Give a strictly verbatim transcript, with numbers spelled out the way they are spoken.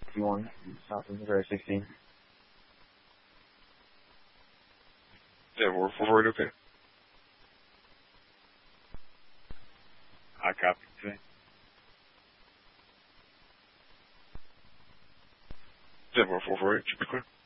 T one, Southwest Missouri sixteen. Yeah, we're forward, okay. I copy. Okay. Yeah, we're forward, should be clear.